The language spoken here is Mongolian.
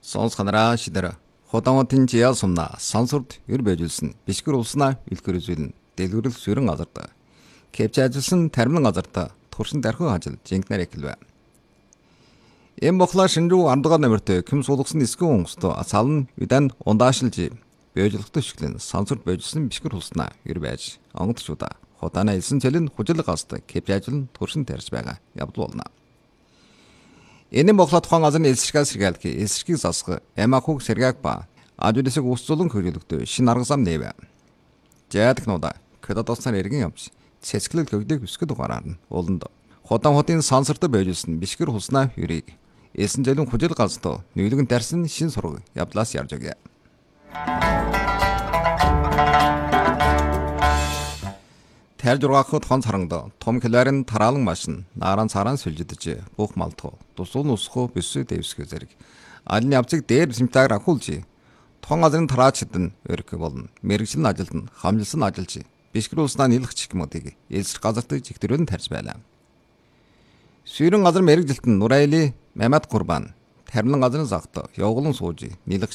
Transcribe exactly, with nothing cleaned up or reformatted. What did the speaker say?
Сонсохнараа шидэр Хотаматын жияа сумна сансурд өр байжулсан бишгэр улснаа илгэр үзүүлэн дэлгэрэл сүрэн газарда кепч ажилласан тармин газарта туршин дархуу ажил жинкнэр эхэлвэ. Эм бохла шинжүү ардгаа нэмэртэй ким суулгасан эсгэн онгосто салн үдэн ундаашилж байжулахтай шиглэн сансурд байжулсан бишгэр улснаа өр байж онгодчуда хотана илсэн цэлэн хужил гаста кепч ажил туршин тарьж байгаа явдал болно. Энэ бохла тухайн газрын элсэргээ сэргээлки элсэргийг засах эмахуг сэргээг ба ажуулсаг усцулан хөрөлөгдөө шин арга зам нээвэ. Жаадаг нуда кодотоснаар эргэн явж цэцгэлэл гөгдөг өсгөд угаараар нь ууланд хотан хотын сансарт байжулсан бишгэр хуснаа хүрийг элсэн зэлэн хужил галсто нийлгэн дарсан шин сураг явдлаас ярьж өгье. Тэр жургаахад хон сарангда том хэлэрэн тараалан машин нааран царан сүлжидэж бүх малтхуу тусуун усхуу бисүү дэвсгэ зэрэг аль нь явцыг дээр симтаар ахуулж том газрын тараачдын өрх болно мэрэгжил ажилд нь хамжилсан ажилч бишгэр улснаа нийлэх чигмүүдийг элсэр газарт жигдэрэн тарьж байлаа. Сүүрэн газар мэрэгжилт нь Нурайли Мамад Курбан тармин газрын загт явуулан сууж нийлэх